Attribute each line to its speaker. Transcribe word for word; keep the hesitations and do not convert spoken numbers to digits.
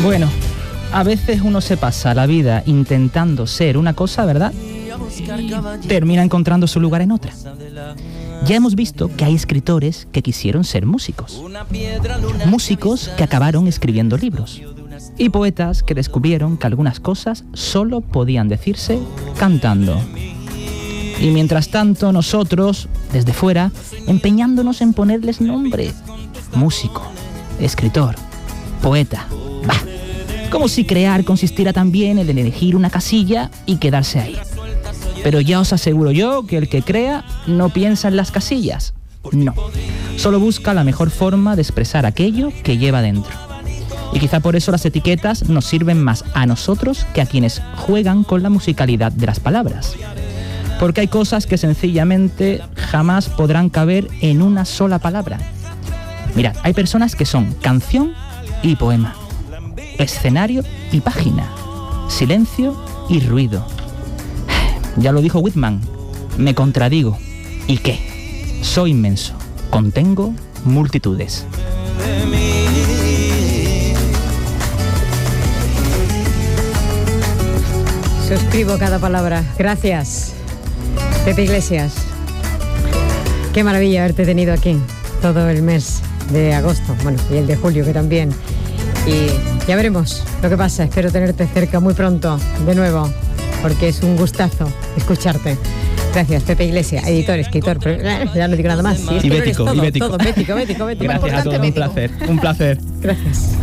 Speaker 1: Bueno, a veces uno se pasa la vida intentando ser una cosa, ¿verdad? Y termina encontrando su lugar en otra. Ya hemos visto que hay escritores que quisieron ser músicos. Músicos que acabaron escribiendo libros. Y poetas que descubrieron que algunas cosas solo podían decirse cantando. Y mientras tanto nosotros, desde fuera, empeñándonos en ponerles nombre. Músico, escritor, poeta. Bah, como si crear consistiera también en elegir una casilla y quedarse ahí. Pero ya os aseguro yo que el que crea no piensa en las casillas. No, solo busca la mejor forma de expresar aquello que lleva dentro. Y quizá por eso las etiquetas nos sirven más a nosotros que a quienes juegan con la musicalidad de las palabras. Porque hay cosas que sencillamente jamás podrán caber en una sola palabra. Mirad, hay personas que son canción y poema, escenario y página, silencio y ruido. Ya lo dijo Whitman, me contradigo. ¿Y qué? Soy inmenso, contengo multitudes.
Speaker 2: Suscribo cada palabra. Gracias, Pepe Iglesias. Qué maravilla haberte tenido aquí todo el mes de agosto, bueno, y el de julio que también. Y ya veremos lo que pasa. Espero tenerte cerca muy pronto, de nuevo, porque es un gustazo escucharte. Gracias, Pepe Iglesias, editor, escritor, pero ya no digo nada más. Sí, es
Speaker 1: y
Speaker 2: que
Speaker 1: bético,
Speaker 2: todo,
Speaker 1: y bético.
Speaker 2: todo, bético, bético, bético.
Speaker 1: Gracias a todos, un placer, un placer.
Speaker 2: Gracias.